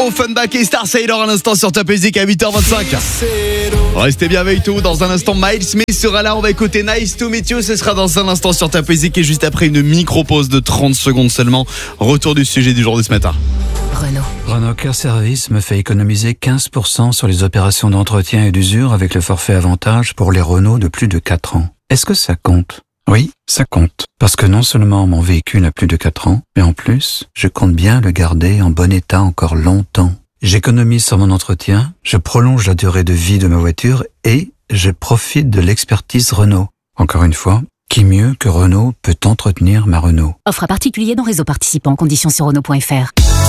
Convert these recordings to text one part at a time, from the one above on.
Offenbach et Star Sailor à l'instant sur Top Music à 8h25. Restez bien avec nous. Dans un instant, Miles Smith sera là. On va écouter Nice to Meet You. Ce sera dans un instant sur Top Music et juste après une micro-pause de 30 secondes seulement. Retour du sujet du jour de ce matin. Renault Car Service me fait économiser 15% sur les opérations d'entretien et d'usure avec le forfait avantage pour les Renault de plus de 4 ans. Est-ce que ça compte ? Oui, ça compte. Parce que non seulement mon véhicule a plus de 4 ans, mais en plus, je compte bien le garder en bon état encore longtemps. J'économise sur mon entretien, je prolonge la durée de vie de ma voiture et je profite de l'expertise Renault. Encore une fois, qui mieux que Renault peut entretenir ma Renault ? Offre à particulier dans réseau participant. Conditions sur Renault.fr.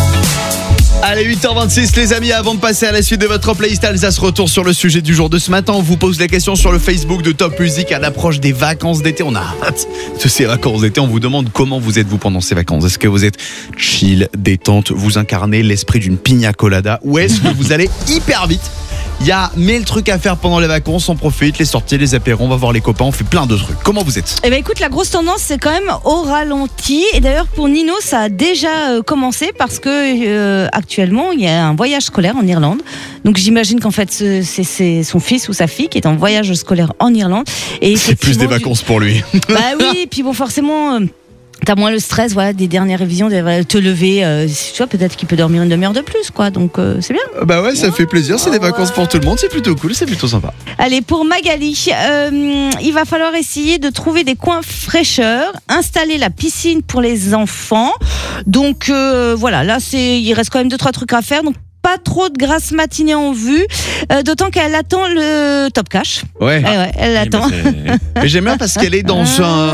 Allez, 8h26 les amis, avant de passer à la suite de votre playlist Alsace, retour sur le sujet du jour de ce matin. On vous pose la question sur le Facebook de Top Music à l'approche des vacances d'été. On a hâte de ces vacances d'été. On vous demande comment vous êtes-vous pendant ces vacances. Est-ce que vous êtes chill, détente, vous incarnez l'esprit d'une pina colada, ou est-ce que vous allez hyper vite ? Il y a mille trucs à faire pendant les vacances, on profite, les sorties, les apéros, on va voir les copains, on fait plein de trucs. Comment vous êtes ? Eh ben écoute, la grosse tendance c'est quand même au ralenti. Et d'ailleurs pour Nino ça a déjà commencé parce que actuellement il y a un voyage scolaire en Irlande. Donc j'imagine qu'en fait c'est son fils ou sa fille qui est en voyage scolaire en Irlande. Et c'est plus des vacances pour lui. Bah oui, et puis bon forcément... T'as moins le stress, voilà, des dernières révisions, de te lever. Tu vois, peut-être qu'il peut dormir une demi-heure de plus, quoi. Donc c'est bien. Bah ouais, ça fait plaisir. C'est des vacances pour tout le monde. C'est plutôt cool, c'est plutôt sympa. Allez, pour Magali, il va falloir essayer de trouver des coins fraîcheurs, installer la piscine pour les enfants. Donc voilà, là il reste quand même 2-3 trucs à faire. Donc pas trop de grasse matinée en vue, d'autant qu'elle attend le Top Cash. Ouais. Elle l'attend. Mais j'aime bien parce qu'elle est dans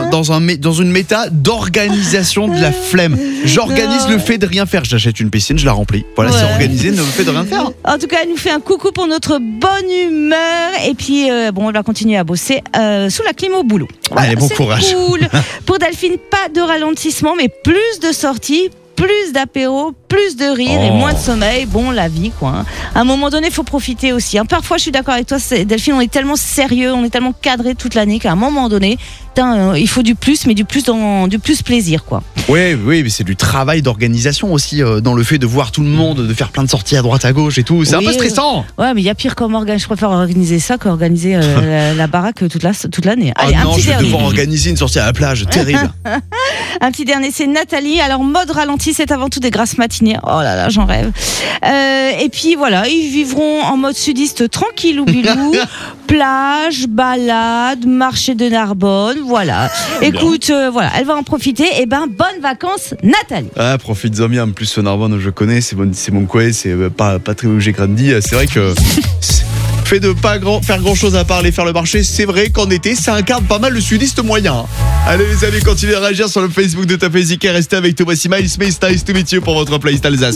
une méta d'organisation de la flemme. J'organise le fait de rien faire. J'achète une piscine, je la remplis. Voilà, c'est organisé le fait de rien faire. En tout cas, elle nous fait un coucou pour notre bonne humeur. Et puis, on va continuer à bosser sous la clim au boulot. Voilà, allez, bon courage. Cool. Pour Delphine, pas de ralentissement, mais plus de sorties. Plus d'apéros, plus de rire et moins de sommeil. Bon, la vie, quoi. À un moment donné, il faut profiter aussi. Parfois, je suis d'accord avec toi, Delphine, on est tellement sérieux, on est tellement cadré toute l'année qu'à un moment donné, il faut du plus, mais du plus plaisir, quoi. Oui, mais c'est du travail d'organisation aussi, dans le fait de voir tout le monde, de faire plein de sorties à droite, à gauche et tout. C'est un peu stressant. Ouais, mais il y a pire comme je préfère organiser ça qu'organiser la baraque toute l'année. Allez, non, je vais devoir organiser une sortie à la plage, terrible. Un petit dernier, c'est Nathalie. Alors, mode ralenti, c'est avant tout des grasses matinées. Oh là là, j'en rêve. Et puis voilà, ils vivront en mode sudiste tranquille ou bilou. Plage, balade, marché de Narbonne, voilà. Écoute, voilà, elle va en profiter. Et bonnes vacances, Nathalie. Ah, profites-en bien. En plus, Narbonne, je connais, c'est mon coin, c'est pas très où j'ai grandi. C'est vrai que fait de pas faire grand chose à part aller faire le marché, c'est vrai qu'en été, ça incarne pas mal le sudiste moyen. Allez les amis, continuez à réagir sur le Facebook de Top Music et restez avec Thomas Miles Smith, Nice to Meet You pour votre playlist Alsace.